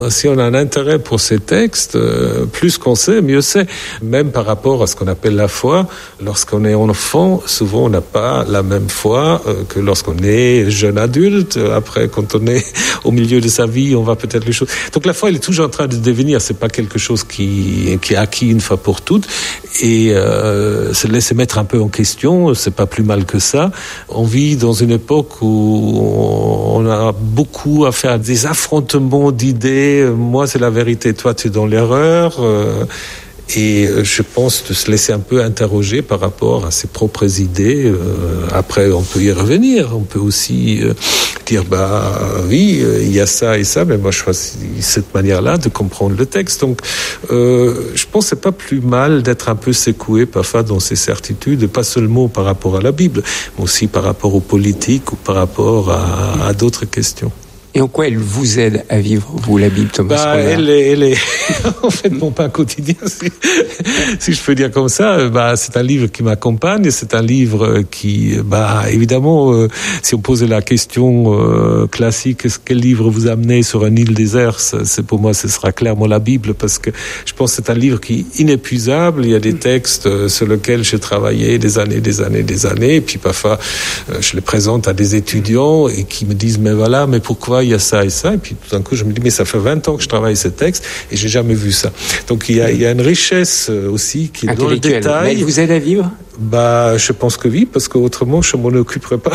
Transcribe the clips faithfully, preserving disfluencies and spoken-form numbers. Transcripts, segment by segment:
Si on a un intérêt pour ces textes, euh, plus qu'on sait, mieux c'est. Même par rapport à ce qu'on appelle la foi, lorsqu'on est enfant, souvent on n'a pas la même foi euh, que lorsqu'on est jeune adulte. Après, quand on est au milieu de sa vie, on va peut-être les choses. Donc la foi, elle est toujours en train de devenir. C'est pas quelque chose qui, qui est acquis une fois pour toutes. Et euh, se laisser mettre un peu en question, c'est pas plus mal que ça. On vit dans une époque où on a beaucoup à faire des affrontements d'idées. Moi, c'est la vérité, toi, tu es dans l'erreur. Euh, et je pense de se laisser un peu interroger par rapport à ses propres idées. Euh, après, on peut y revenir. On peut aussi euh, dire, bah oui, euh, il y a ça et ça, mais moi, je choisis cette manière-là de comprendre le texte. Donc, euh, je pense que c'est pas plus mal d'être un peu secoué parfois dans ses certitudes, pas seulement par rapport à la Bible, mais aussi par rapport aux politiques ou par rapport à, à d'autres questions. Et en quoi elle vous aide à vivre, vous, la Bible, Thomas bah, Romer? Elle est, elle est en fait mon pain quotidien, si, si je peux dire comme ça. Bah, c'est un livre qui m'accompagne, c'est un livre qui, bah, évidemment, euh, si on posait la question euh, classique, quel livre vous amenez sur une île déserte, c'est pour moi, ce sera clairement la Bible, parce que je pense que c'est un livre qui est inépuisable. Il y a des textes sur lesquels j'ai travaillé des années, des années, des années, et puis parfois, euh, je les présente à des étudiants et qui me disent, mais voilà, mais pourquoi il y a ça et ça, et puis tout d'un coup je me dis mais ça fait vingt ans que je travaille ce texte et j'ai jamais vu ça. Donc il y a, il y a une richesse aussi qui est dans le détail. Mais elle vous aide à vivre? Bah je pense que oui, parce qu'autrement je m'en occuperais pas.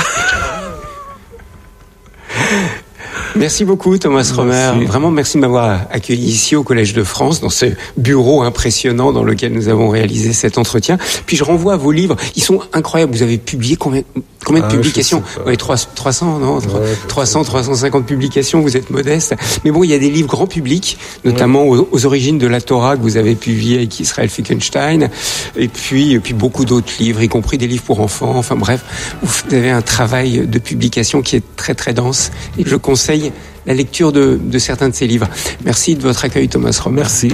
Merci beaucoup Thomas Romer. Merci. Vraiment merci de m'avoir accueilli ici au Collège de France, dans ce bureau impressionnant dans lequel nous avons réalisé cet entretien. Puis je renvoie à vos livres, ils sont incroyables. Vous avez publié combien, combien de ah, publications? Oui, trois cents, non, ouais, trois cents, trois cent cinquante publications, vous êtes modeste. Mais bon, il y a des livres grand public, notamment ouais. aux, aux origines de la Torah que vous avez publié avec Israël Finkelstein, et puis, et puis beaucoup d'autres livres, y compris des livres pour enfants. Enfin bref, vous avez un travail de publication qui est très très dense et je conseille la lecture de, de certains de ces livres. Merci de votre accueil, Thomas Romer. Merci.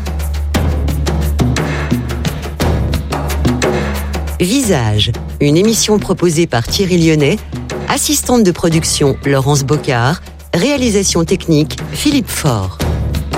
Visage, une émission proposée par Thierry Lyonnais, assistante de production Laurence Bocard, réalisation technique Philippe Faure.